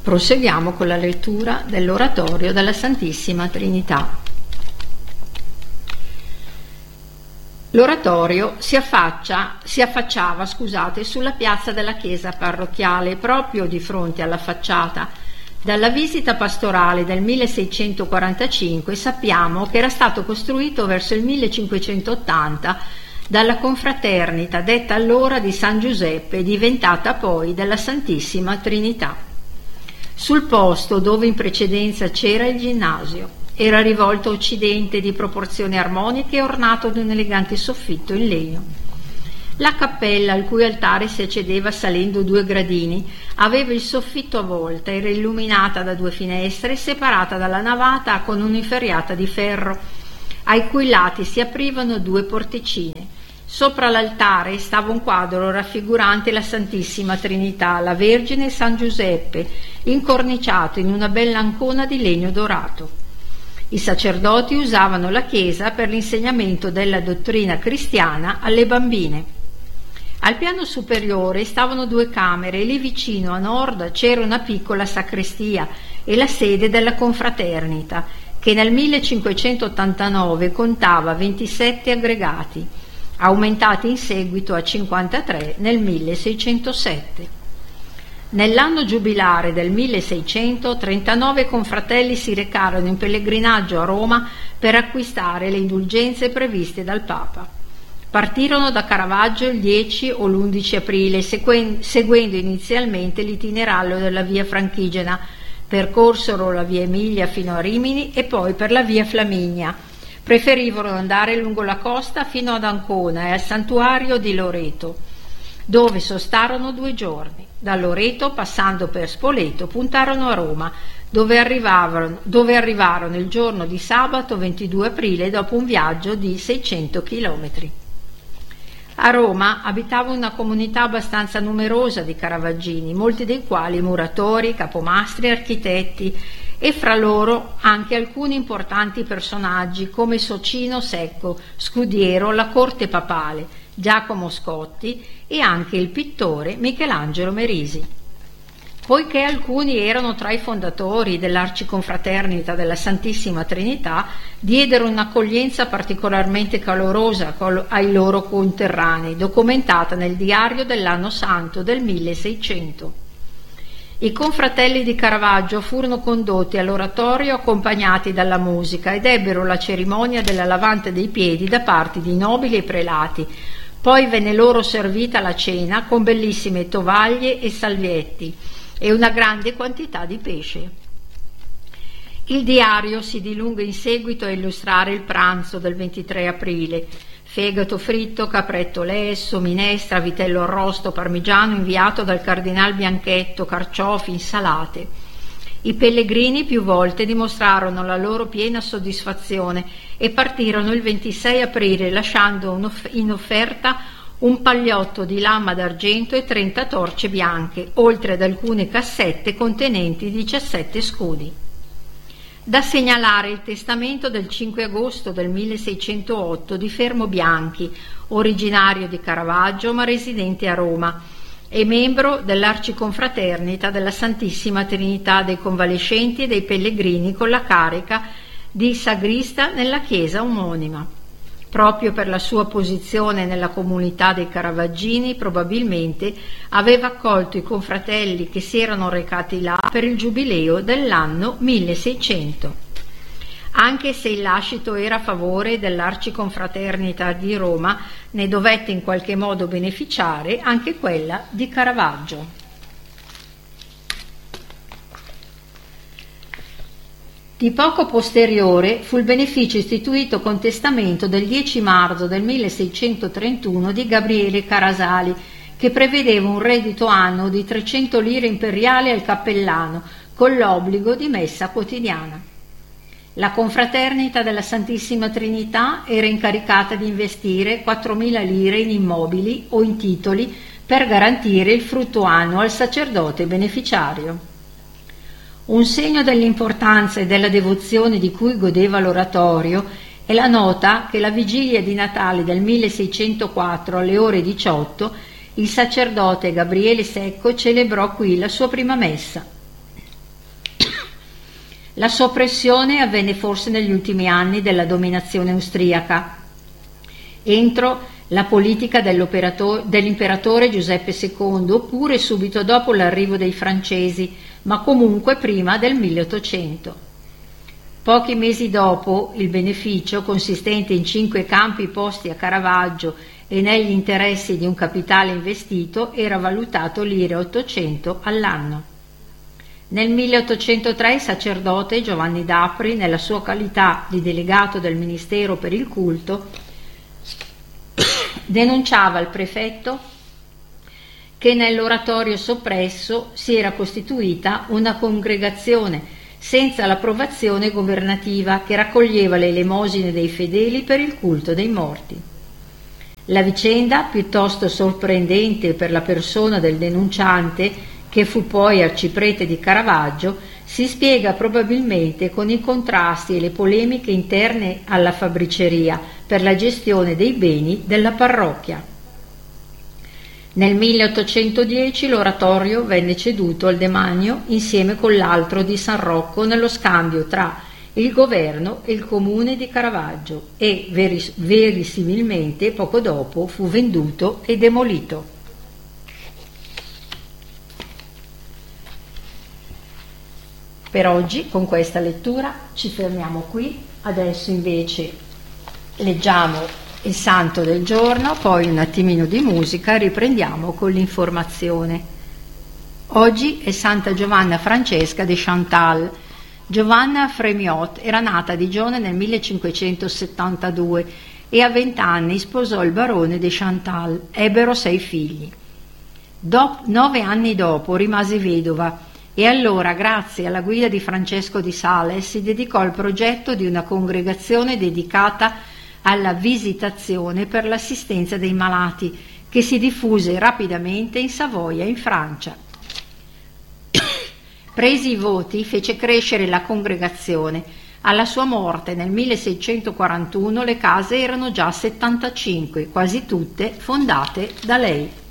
Proseguiamo con la lettura dell'oratorio della Santissima Trinità. L'oratorio si affacciava sulla piazza della chiesa parrocchiale, proprio di fronte alla facciata. Dalla visita pastorale del 1645 sappiamo che era stato costruito verso il 1580 dalla confraternita detta allora di San Giuseppe, diventata poi della Santissima Trinità. Sul posto dove in precedenza c'era il ginnasio era rivolto a occidente, di proporzioni armoniche e ornato di un elegante soffitto in legno. La cappella, al cui altare si accedeva salendo 2 gradini, aveva il soffitto a volta, era illuminata da 2 finestre, separata dalla navata con un'inferriata di ferro, ai cui lati si aprivano 2 porticine. Sopra l'altare stava un quadro raffigurante la Santissima Trinità, la Vergine e San Giuseppe, incorniciato in una bella ancona di legno dorato. I sacerdoti usavano la chiesa per l'insegnamento della dottrina cristiana alle bambine. Al piano superiore stavano 2 camere e lì vicino a nord c'era una piccola sacrestia e la sede della confraternita, che nel 1589 contava 27 aggregati, aumentati in seguito a 53 nel 1607. Nell'anno giubilare del 1600, 39 confratelli si recarono in pellegrinaggio a Roma per acquistare le indulgenze previste dal Papa. Partirono da Caravaggio il 10 o l'11 aprile, seguendo inizialmente l'itinerario della via Franchigena, percorsero la via Emilia fino a Rimini e poi per la via Flaminia. Preferirono andare lungo la costa fino ad Ancona e al santuario di Loreto, dove sostarono 2 giorni. Da Loreto, passando per Spoleto, puntarono a Roma, dove arrivarono il giorno di sabato 22 aprile dopo un viaggio di 600 chilometri. A Roma abitava una comunità abbastanza numerosa di caravaggini, molti dei quali muratori, capomastri e architetti, e fra loro anche alcuni importanti personaggi come Socino Secco, scudiero alla corte papale, Giacomo Scotti e anche il pittore Michelangelo Merisi. Poiché alcuni erano tra i fondatori dell'Arciconfraternita della Santissima Trinità, diedero un'accoglienza particolarmente calorosa ai loro conterranei, documentata nel diario dell'anno santo del 1600. I confratelli di Caravaggio furono condotti all'oratorio accompagnati dalla musica ed ebbero la cerimonia della lavante dei piedi da parte di nobili e prelati. Poi venne loro servita la cena con bellissime tovaglie e salvietti e una grande quantità di pesce. Il diario si dilunga in seguito a illustrare il pranzo del 23 aprile. Fegato fritto, capretto lesso, minestra, vitello arrosto, parmigiano inviato dal cardinal Bianchetto, carciofi, insalate. I pellegrini più volte dimostrarono la loro piena soddisfazione e partirono il 26 aprile lasciando in offerta un pagliotto di lama d'argento e 30 torce bianche, oltre ad alcune cassette contenenti 17 scudi. Da segnalare il testamento del 5 agosto del 1608 di Fermo Bianchi, originario di Caravaggio ma residente a Roma e membro dell'Arciconfraternita della Santissima Trinità dei Convalescenti e dei Pellegrini con la carica di sagrista nella chiesa omonima. Proprio per la sua posizione nella comunità dei Caravaggini, probabilmente aveva accolto i confratelli che si erano recati là per il giubileo dell'anno 1600. Anche se il lascito era a favore dell'Arciconfraternita di Roma, ne dovette in qualche modo beneficiare anche quella di Caravaggio. Di poco posteriore fu il beneficio istituito con testamento del 10 marzo del 1631 di Gabriele Carasali, che prevedeva un reddito annuo di 300 lire imperiali al cappellano, con l'obbligo di messa quotidiana. La confraternita della Santissima Trinità era incaricata di investire 4.000 lire in immobili o in titoli per garantire il frutto annuo al sacerdote beneficiario. Un segno dell'importanza e della devozione di cui godeva l'oratorio è la nota che la vigilia di Natale del 1604 alle ore 18 il sacerdote Gabriele Secco celebrò qui la sua prima messa. La soppressione avvenne forse negli ultimi anni della dominazione austriaca, entro la politica dell'imperatore Giuseppe II, oppure subito dopo l'arrivo dei francesi, ma comunque prima del 1800. Pochi mesi dopo, il beneficio, consistente in 5 campi posti a Caravaggio e negli interessi di un capitale investito, era valutato lire 800 all'anno. Nel 1803 il sacerdote Giovanni d'Apri, nella sua qualità di delegato del Ministero per il culto, denunciava al prefetto che nell'oratorio soppresso si era costituita una congregazione senza l'approvazione governativa che raccoglieva le elemosine dei fedeli per il culto dei morti. La vicenda, piuttosto sorprendente per la persona del denunciante, che fu poi arciprete di Caravaggio, si spiega probabilmente con i contrasti e le polemiche interne alla fabbriceria per la gestione dei beni della parrocchia. Nel 1810 l'oratorio venne ceduto al demanio insieme con l'altro di San Rocco nello scambio tra il governo e il comune di Caravaggio e verosimilmente poco dopo fu venduto e demolito. Per oggi con questa lettura ci fermiamo qui, adesso invece leggiamo il santo del giorno, poi un attimino di musica e riprendiamo con l'informazione. Oggi è Santa Giovanna Francesca de Chantal. Giovanna Frémiot era nata a Digione nel 1572 e a 20 anni sposò il barone de Chantal. Ebbero 6 figli. 9 anni dopo rimase vedova e allora, grazie alla guida di Francesco di Sales, si dedicò al progetto di una congregazione dedicata alla visitazione per l'assistenza dei malati, che si diffuse rapidamente in Savoia e in Francia. Presi i voti, fece crescere la congregazione. Alla sua morte nel 1641 le case erano già 75, quasi tutte fondate da lei.